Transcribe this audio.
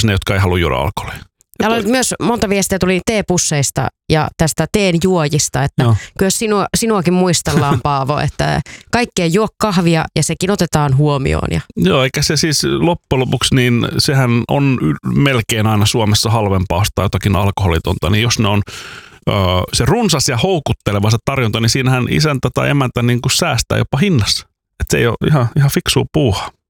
myös ne, jotka ei halua juoda alkoholia. Täällä oli myös monta viestiä tuli teepusseista ja tästä teen juojista, että kyllä sinuakin muistellaan, Paavo, että kaikkea juo kahvia ja sekin otetaan huomioon. Joo, eikä se siis loppujen lopuksi, niin sehän on melkein aina Suomessa halvempaa ostaa jotakin alkoholitonta, niin jos ne on se runsas ja houkutteleva se tarjonta, niin siinähän isäntä tai emäntä niin kuin säästää jopa hinnassa. Että se ei ole ihan fiksua puuhaa.